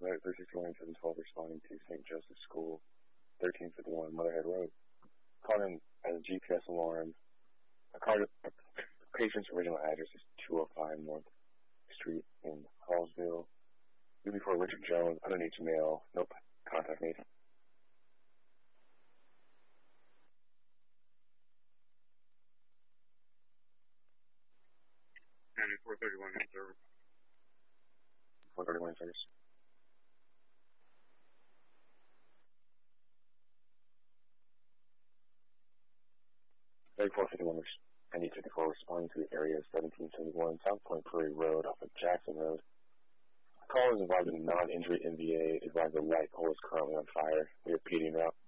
Flight 361 712 responding to St. Joseph's School, 1351 Motherhead Road. Called in as a GPS alarm. A patient's original address is 205 North Street in Hallsville. Looking for Richard Jones, underneath mail. Nope. Contact me. 431 in service. 431 in service. Very 451 and 854 responding to the area of 1771 South Point Prairie Road off of Jackson Road. The call is involved in a non-injury MVA. Advised the light pole is currently on fire. We are PD route.